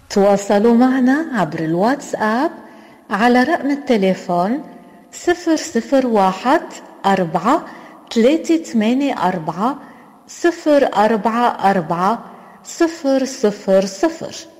تواصلوا معنا عبر الواتساب على رقم التليفون 001-4-384-044-000.